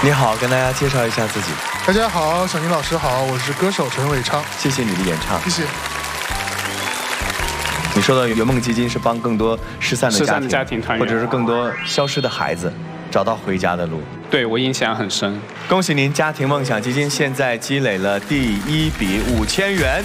你好，跟大家介绍一下自己。 大家好，小宁老师好，我是歌手陈伟昌。 谢谢你的演唱， 谢谢。 你说到圆梦基金是帮更多失散的家庭团圆， 或者是更多消失的孩子找到回家的路。 对我印象很深。 恭喜您，家庭梦想基金现在积累了第1笔5000元。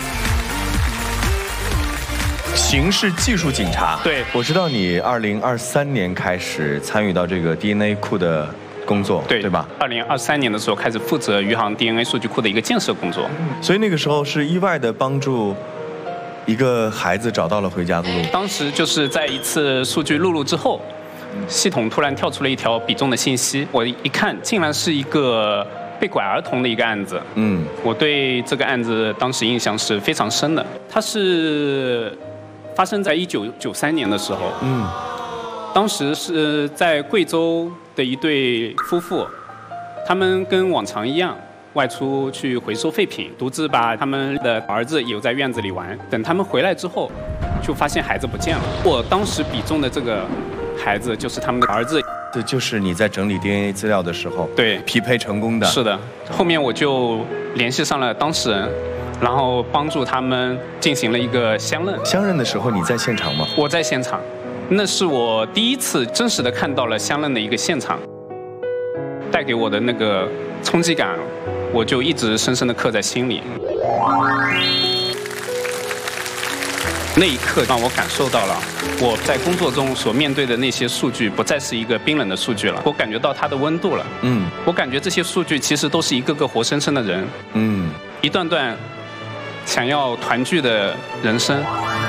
刑事技术警察， 对， 我知道你2023年开始参与到这个 DNA 库的工作，对吧 ？2023年的时候开始负责余杭 DNA 数据库的一个建设工作， 所以那个时候是意外的帮助一个孩子找到了回家的路。 当时就是在一次数据录入之后，系统突然跳出了一条比中的信息，我一看，竟然是一个被拐儿童的一个案子。我对这个案子当时印象是非常深的。它是发生在1993年的时候。当时是在贵州的一对夫妇，他们跟往常一样外出去回收废品，独自把他们的儿子留在院子里玩。等他们回来之后，就发现孩子不见了。我当时比中的这个孩子就是他们的儿子。 这就是你在整理 DNA 资料的时候， 对， 匹配成功的。 是的，后面我就联系上了当事人，然后帮助他们进行了一个相认。 相认的时候你在现场吗？ 我在现场，那是我第一次真实的看到了相认的一个现场，带给我的那个冲击感，我就一直深深的刻在心里。那一刻让我感受到了我在工作中所面对的那些数据不再是一个冰冷的数据了，我感觉到它的温度了。我感觉这些数据其实都是一个个活生生的人，一段段想要团聚的人生。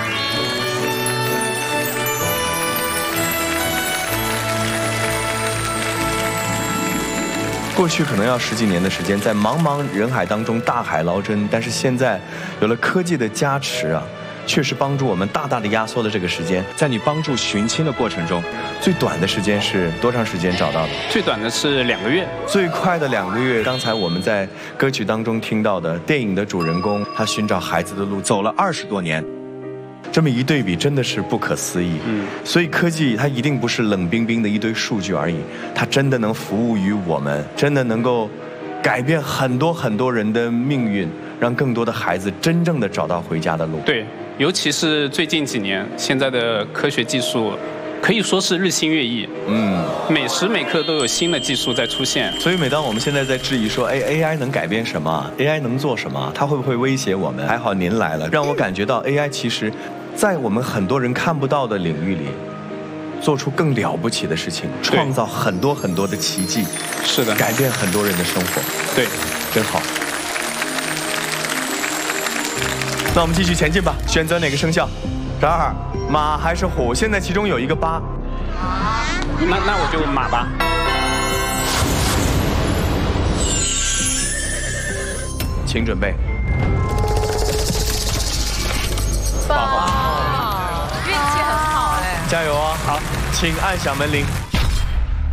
过去可能要10几年的时间，在茫茫人海当中大海捞针，但是现在有了科技的加持啊，确实帮助我们大大的压缩了这个时间。在你帮助寻亲的过程中，最短的时间是多长时间找到的？ 最短的是2个月， 最快的2个月。刚才我们在歌曲当中听到的电影的主人公，他寻找孩子的路走了20多年。这么一对比，真的是不可思议。所以科技它一定不是冷冰冰的一堆数据而已，它真的能服务于我们，真的能够改变很多很多人的命运，让更多的孩子真正的找到回家的路。 对，尤其是最近几年，现在的科学技术可以说是日新月异。每时每刻都有新的技术在出现。 所以每当我们现在在质疑说，AI 能改变什么 ？AI 能做什么？它会不会威胁我们？还好您来了，让我感觉到 AI 其实在我们很多人看不到的领域里，做出更了不起的事情，创造很多很多的奇迹。 是的， 改变很多人的生活。 对， 真好。那我们继续前进吧，选择哪个生肖？12，马还是虎？现在其中有一个8。 那我就马吧。 请准备。 哇，运气很好哎！ 加油啊！好，请按响门铃。